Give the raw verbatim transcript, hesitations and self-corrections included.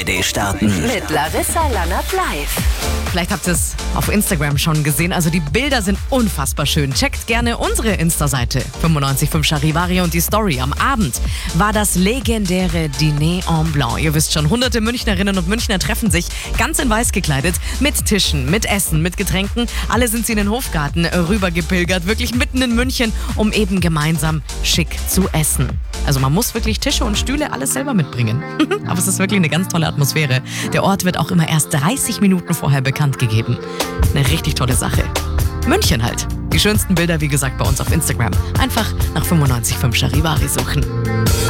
starten. Mit Larissa Lannert live. Vielleicht habt ihr es auf Instagram schon gesehen. Also die Bilder sind unfassbar schön. Checkt gerne unsere Insta-Seite fünfundneunzig Komma fünf Charivari und die Story. Am Abend war das legendäre Dîner en Blanc. Ihr wisst schon, hunderte Münchnerinnen und Münchner treffen sich ganz in weiß gekleidet mit Tischen, mit Essen, mit Getränken. Alle sind sie in den Hofgarten rübergepilgert, wirklich mitten in München, um eben gemeinsam schick zu essen. Also man muss wirklich Tische und Stühle alles selber mitbringen. Aber es ist wirklich eine ganz tolle Atmosphäre. Der Ort wird auch immer erst dreißig Minuten vorher bekannt gegeben. Eine richtig tolle Sache. München halt. Die schönsten Bilder, wie gesagt, bei uns auf Instagram. Einfach nach fünfundneunzig Komma fünf Charivari suchen.